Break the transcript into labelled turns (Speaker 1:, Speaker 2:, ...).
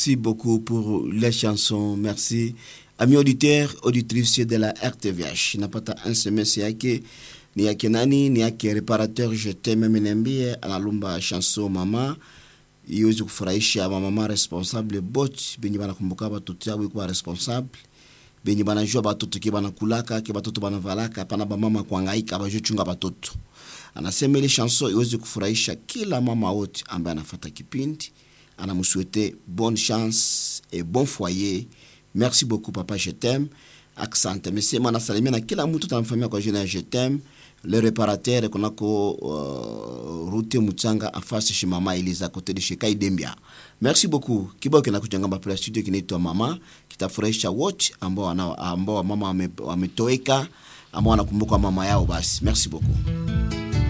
Speaker 1: Merci beaucoup pour les chansons. Merci. Amis auditeurs, auditrices de la RTVH. Napata un semestre yake ni yake nani ni yake réparateur je t'aime menembie analumba chanson mama iweze kufurahisha mama responsable bot benye banakumbuka batoto yao kwa responsable benye banajua batoto ke banakulaka ke batoto banavalaka pana ba mama kuhangaika bajochunga batoto. Anasema ile chanson iweze kufurahisha kila mama wote ambaye anafuata kipindi. Anamsouhaiter bonne chance et bon foyer. Merci beaucoup papa, je t'aime. Accent. Monsieur mana salimia na kila mtu tamfamia kwa jina je t'aime. Le réparateur konako route Mutsanga afasi chez mama Eliza côté de chez Kaidembia. Merci beaucoup. Kibao kinakuchanga mbele studio kinaitwa Mama, kitafurahisha watch ambao mama wametoweka ambao wanakumbuka mama yao basi. Merci beaucoup.